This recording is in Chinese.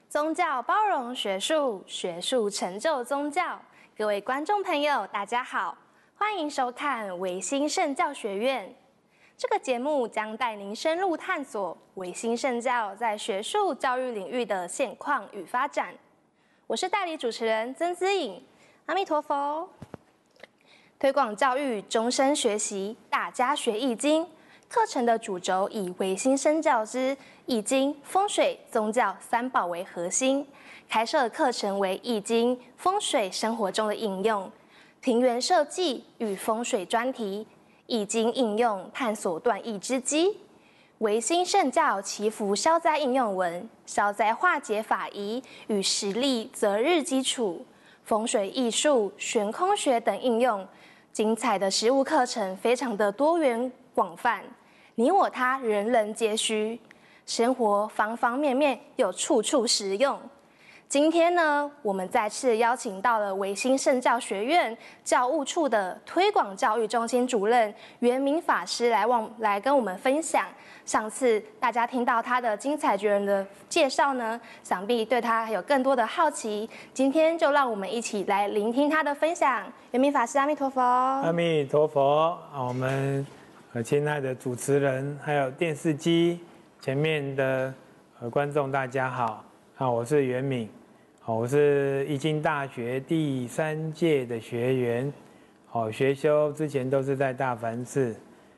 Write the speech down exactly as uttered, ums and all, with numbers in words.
宗教包容学术，学术成就宗教。各位观众朋友，大家好，欢迎收看维新圣教学院。这个节目将带您深入探索维新圣教在学术教育领域的现况与发展。我是代理主持人曾姿颖，阿弥陀佛。推广教育，终身学习，大家学易经。课程的主轴以维新圣教之易经、风水、宗教三宝为核心，开设课程为易经、风水生活中的应用、庭园设计与风水专题、易经应用探索断易之机、维新圣教祈福消灾应用文、消灾化解法仪与实力择日基础、风水艺术、悬空学等应用。精彩的实务课程非常的多元广泛，你我他人人皆需，生活方方面面又处处实用。今天呢，我们再次邀请到了维新圣教学院教务处的推广教育中心主任袁明法师来望来跟我们分享。上次大家听到他的精彩绝伦的介绍呢，想必对他还有更多的好奇。今天就让我们一起来聆听他的分享。袁明法师，阿弥陀佛。 阿弥陀佛。我们呃亲爱的主持人，还有电视机前面的呃观众，大家好。好，我是袁敏。好，我是义经大学第三届的学员。好，学修之前都是在大梵寺。